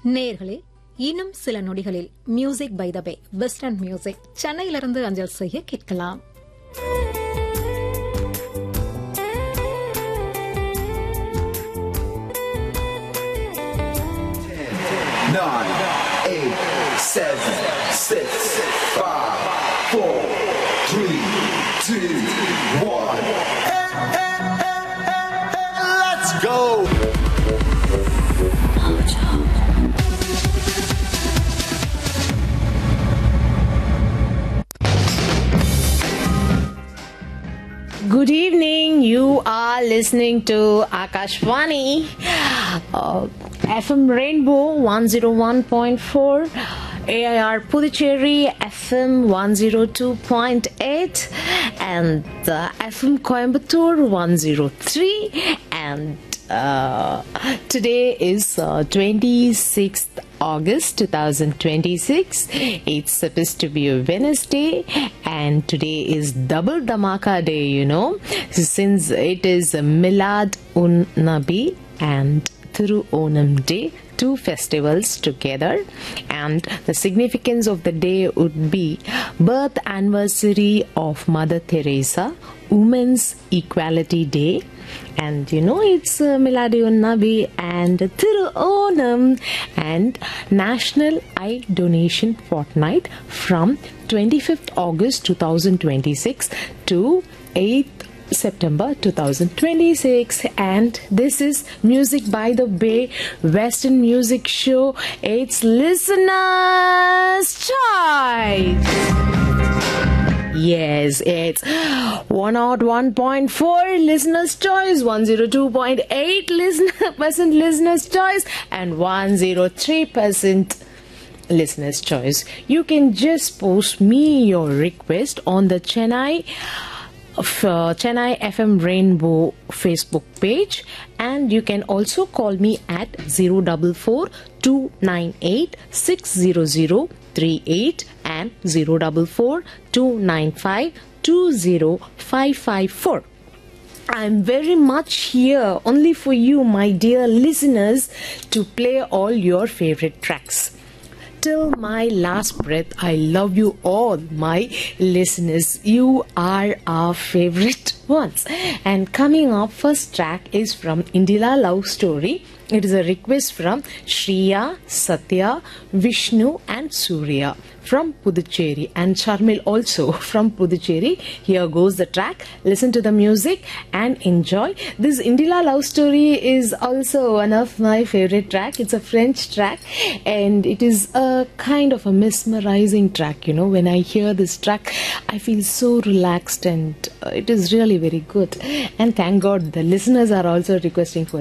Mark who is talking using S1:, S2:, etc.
S1: நேயர்களே, இன்னும் சில நொடிகளில் music by the pay western music சென்னையிலிருந்து அஞ்சல் செய்ய கேட்கலாம்.
S2: 9, 8, 7, 6, 5, 4, 3, 2, 1. Let's go!
S3: Good evening. You are listening to Akashvani, FM Rainbow 101.4, AIR Puducherry FM 102.8, and FM Coimbatore 103. And today is 26th August 2026. It's supposed to be a Wednesday, and today is Double Dhamaka Day, you know, since it is Milad un Nabi and Thiru Onam Day, two festivals together. And the significance of the day would be birth anniversary of Mother Teresa, Women's Equality Day, and you know it's Miladi Nabi and Thiru Onam, and National Eye Donation Fortnight from 25th August 2026 to 8th September 2026. And this is Music by the Bay Western Music Show. It's Listener's Choice. Yes, it's 101.4 Listener's Choice, 102.8 Listener's Choice, and 103% Listener's Choice. You can just post me your request on the Chennai FM Rainbow Facebook page, and you can also call me at 044 298 60038 and 044 295 20554. I'm very much here only for you, my dear listeners, to play all your favorite tracks. Till my last breath, I love you all, my listeners. You are our favorite ones. And coming up, first track is from Indila Love Story. It is a request from Shriya, Satya, Vishnu and Surya from Puducherry, and Charmil also from Puducherry. Here goes the track. Listen to the music and enjoy. This Indila Love Story is also one of my favorite track. It's a French track, and it is a kind of a mesmerizing track. You know, when I hear this track, I feel so relaxed, and it is really very good. And thank God the listeners are also requesting for